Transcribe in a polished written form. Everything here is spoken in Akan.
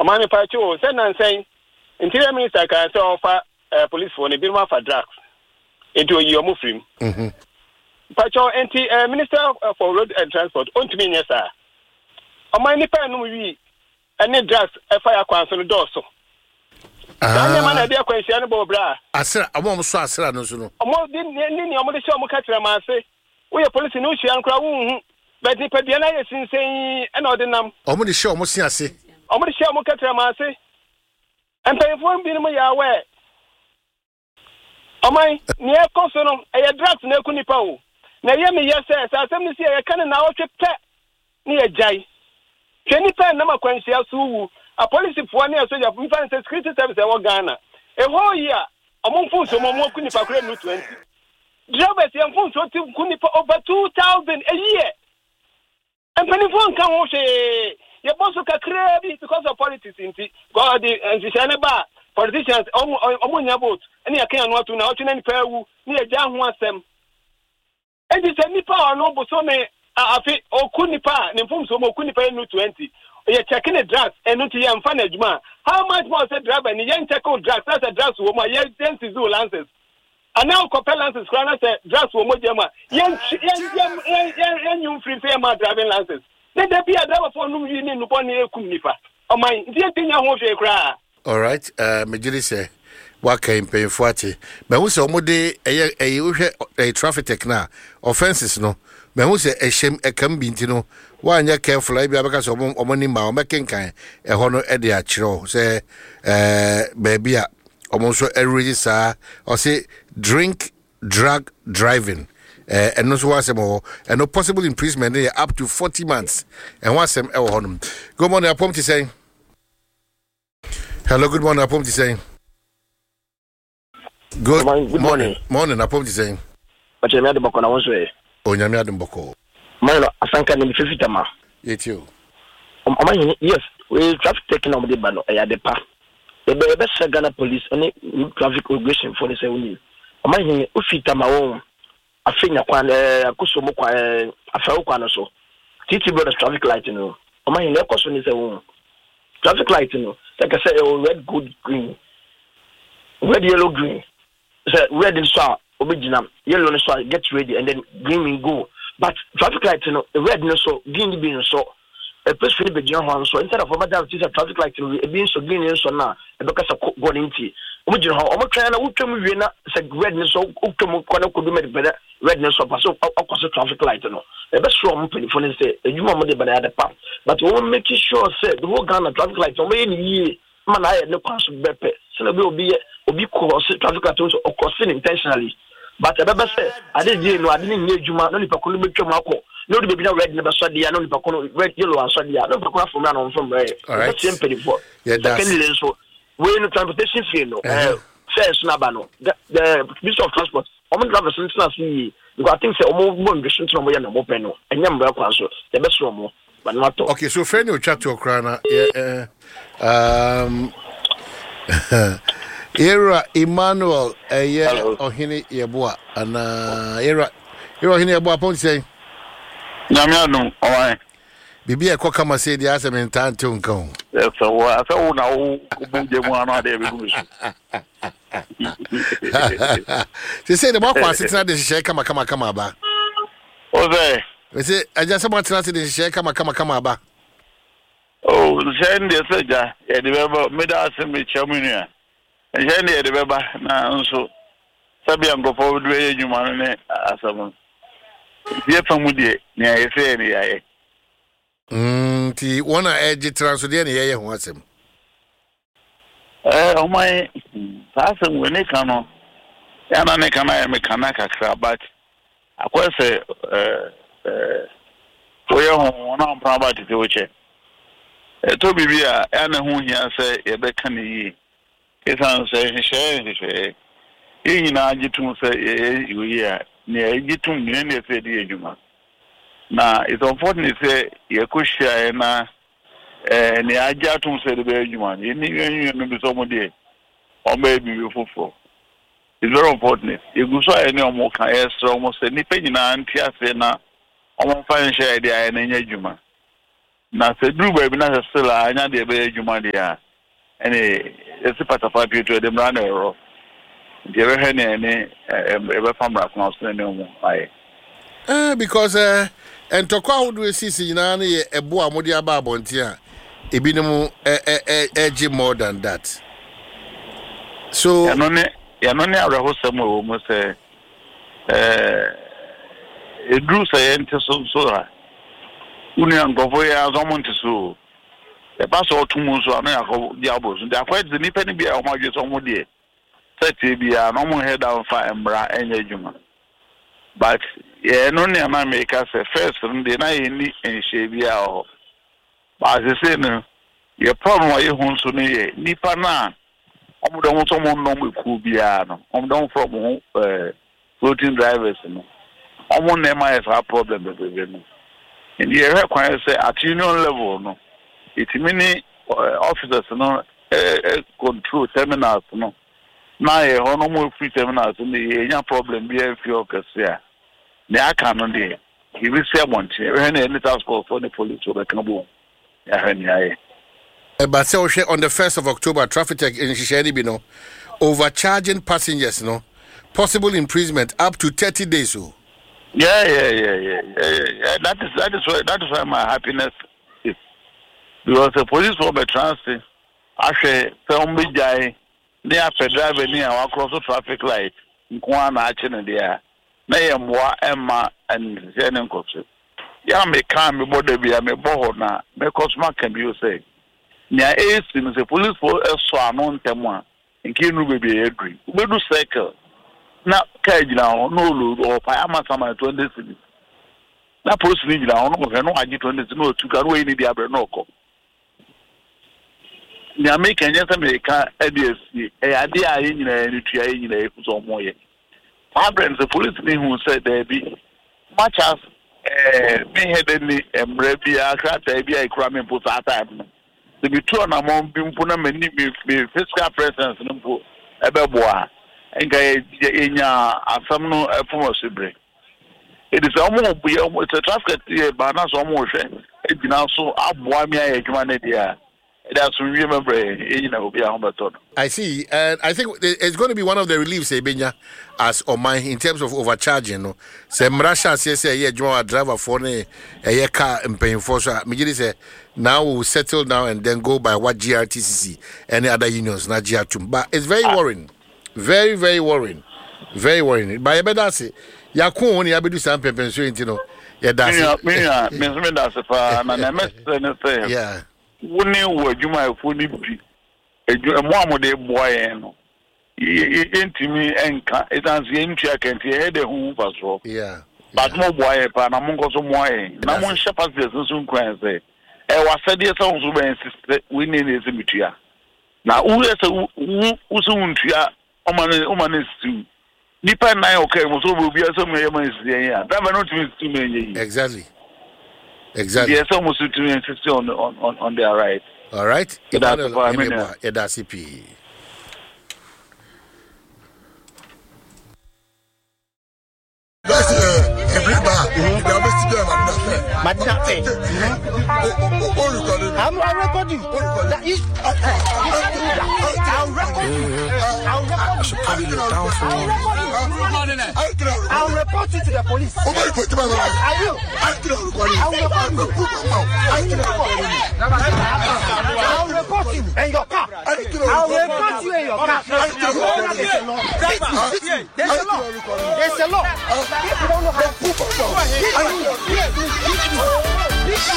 Omani Pacho, send and saying, Interior Minister can offer police for the Birma for drugs into a year Muslim. Pacho, Minister for Road and Transport, on to me, yes, sir. Omani Pan, we any drugs, a fire council on the door. So, I dear question about bra. I said, I won't saw Sir Nozuno. Almost didn't any of the show Mukatra say, we are police in Ocean Crown, but the Padiana is saying, and other name. Omni show Musia say. Omni show Mukatra say. And pay for being my aware. O my near Cosono, a drugs no Kunipao. Now, Yemi, yes, sir, I suddenly see a cannon now to pet near Jai. Kenny Pan, number Quentia Sue, a policy for 1 year, so you have found security service at Ghana. A whole year, among fools, some more Kunipa 20. Drivers, young fools, Kunipa over 2,000 a year. And Pennyphone can say, your boss look crazy because of politics in God and Shanaba, politicians, among your vote, and you can't want to know any pair who near Jan wants them. And it's a Nipa or no Bosome, or Kunipa, and informs some Kunipa no 20. You're checking the drugs and not young fanage man. How much more said driver and young tackle drugs? That's a drugs woman, young dentist do lances. And now Copel lances, Grana said drugs woman, young free fair driving lances. Let there be a driver for whom you need upon the Kunipa. Oh, my dear thing, I want to cry. All right, Major say. What came paying 40? But who saw a traffic tech now? Offenses no. But who say a shame a cambintino? One year careful, I be because of money, my making kind, a honor Eddie Achro, say, baby, almost every sir, or say, drink, drug, driving. And no once more, and no possible imprisonment up to 40 months. And once them ever on them. Good morning, I to say. Hello, good morning, I to say. Good morning. Morning, I to say. But you're not the book on our way. Oh, you're not the book. Milo, I think I'm in the 50 ma. It's you. Yes, we traffic taking on the ban at the park. The best Ghana police and traffic regulation for the 7. I'm in Ufita my own. I think I could a fellow so. Titi brother traffic light, you know. I'm in the question is a woman. Traffic light, you know. Like I said, red, good, green. Red, yellow, green. Red and sour, original, yellow and sour, get ready, and then green and go. But traffic light, you know, red and so, green being so. A place for the John, so instead of a matter of traffic light, being so green and so now, because of going into original, almost trying to Utum, said redness, so Utum could be better, redness of so opposite traffic light, you know. The best wrong for say, you want the banana part. But we will make sure, said the whole Ghana traffic light, over any year, man, I had no constant bepe, so there will be cross traffic light or crossing intentionally. But I never said, I didn't need you, no, if I couldn't make your marco. No, the baby red never saw the no, red, yellow, and saw the other from run on from red. All right, simple for. Yeah, that's so. We're in the transportation field, says Nabano, the Minister of Transport. I'm drivers since last year. Because I think say almost one vision from where I'm open, and number of council, the best room, but not okay. So, friend, you chat to Ukraine. Era Emmanuel, a year or Hini Yabua, and Era Hini Yabua, upon saying, Yamiano, all right. Bibi a kokama say the asem in time to come. So I saw now one day. They say the more sitting at the shake come ba. Oh there. They say I just about to the shake come ba. Oh, send the soldier, yeah, the middle assembly chairman. And send the Beba now so Sabian go forward way you man as a dear from Woody near a fair. Ti one edge transfer the here wants him. Oh my person when they come on. Yana ne can I make a crab, but I quite say for your home on property to which to be here and who here say a beckon it's answer share. You know, you to say you are near you to me and say the Juma. Now, it's unfortunate say you could share na the idea to say the very human. You need somebody or maybe before. It's very important. You go so any more can almost any penny na antia say na almost find share the idea in Juma. Na se duru baby na still anya de be adwuma dia. Ene esi patafa pieto de mra na ero. De be he ne ebe famra ko so ne mu ai. Because and to kwa would we see na na ebo amode aba abonte a ebinom edge more than that. So ya no ne arahosam o mo say edru say ente so ha uni angofo ya zomonte so e ba so otumu so na yakọ diabo so de akwa de nipa ni bia o ma dwe so mo de sete bia no mo head down fa emra enya adwuma but yeah no ne na make us first nde na ye ni enhye bia o ba se say no ye problem wa ye hu so ne ye nipa na omudon so mo no ku bia no omudon from floating drivers no omo ne ma fa problem be no in the area kwai say at union level no it many officers no control terminals no na ye hono mo free terminals no ye nya problem be e fi okase ne aka no de he will say one thing when any transport for the police over can bo ya hani aye but say on the 1st of October traffic check in Shisheri bi no overcharging passengers no possible imprisonment up to 30 days so. Yeah. That is why my happiness is because the police will be transit. Actually, some big guy near driver near across the traffic light. Nkwana action there. Na yemwa Emma and Zenon Kosu. Ya me can me body be me boho na me cosma can be say. Nya AC the police for so anon temwa. Nkinu baby agree. We do cycle. Na kaji na no lo o pa amasama 20 cities na police ni jira ono ko no agi 20 cities no tuka no ni dia bre no ko ni ameka nya se meka ADSC ade a ye nyina ni tua ye nyina e kuzo mo ye problem the police ni who said there be much as me head ni emre bia krata bia ikura me po sa time the be two na mo bi mpo na mani me physical presence no po ebe boa enga enya asam no efomosibre it is almost it's a traffic ba na so mo hwe ebina so aboa mi ayedwuma na dia that's remember enyina obi ahobeto. I see, and I think it's going to be one of the reliefs Ebenya as Oman in terms of overcharging no say mrasha say ye adwuma driver for ne ye car mpaying for so me say now we'll settle down and then go by what GRTCC any other unions na GR2 but it's very worrying. Very, very worrying. Very worrying. But I better say, Yakun only abedu some pension, you know. Yeah, that's it. Me, that's a fan, and I must say, yeah. Wouldn't you my fully be a mom de boy? Into me, and it has the entry I can hear the home was wrong. Yeah. But no boy, and I'm going to some way. No one shepherds business soon can say. I was said, yes, I was insist we need a cemetery. Now, who is who soon Oman to Nipa na okay, mo so be so me yema isi ya. That not mean to me. Exactly. Yes, almost to insist on their right. All right. That's CP. I'll record you. I'll report you to the police. I will. I'll report you and your car. I'll report you and your car. There's a law. There's a law. If you don't know how to